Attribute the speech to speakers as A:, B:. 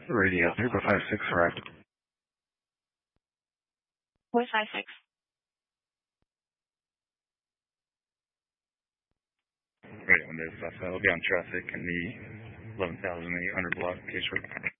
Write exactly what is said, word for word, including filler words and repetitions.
A: Radio three five six arrived.
B: three five six.
C: Radio one, this is I'll be on traffic in the eleven thousand eight hundred block, case road.